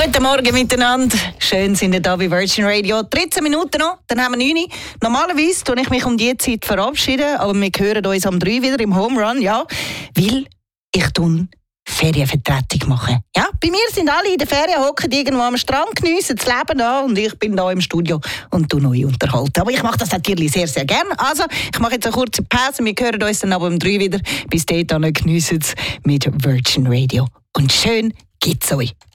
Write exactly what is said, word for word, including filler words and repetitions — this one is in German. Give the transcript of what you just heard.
Guten Morgen miteinander. Schön sind ihr da bei Virgin Radio. dreizehn Minuten noch, dann haben wir neun Uhr. Normalerweise tue ich mich um diese Zeit verabschieden, aber wir hören uns am drei wieder im Home Run, ja, weil ich tue Ferienvertretung machen. Ja, bei mir sind alle in der Ferien, hocken irgendwo am Strand, geniessen das Leben da und ich bin da im Studio und tu neu unterhalten. Aber ich mache das natürlich sehr, sehr gerne. Also, ich mache jetzt eine kurze Pause. Wir hören uns dann aber um drei wieder. Bis dahin geniessen es mit Virgin Radio. Und schön gibt's euch.